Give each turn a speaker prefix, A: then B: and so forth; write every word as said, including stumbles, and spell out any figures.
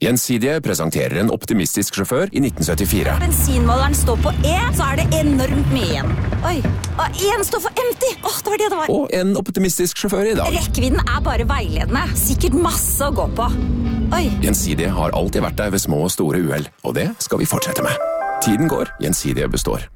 A: Gjensidige presenterer en optimistisk sjåfør i nitten syttifire.
B: Bensinmåleren står på E, så er det enormt mye igjen. Oi, og en står for empty. Åh, det var det det var.
A: Og en optimistisk sjåfør i dag.
B: Rekkevidden er bare veiledende. Sikkert masse å gå på. Oi.
A: Gjensidige har alltid vært der ved små og store uhell, og det skal vi fortsette med. Tiden går, Gjensidige består.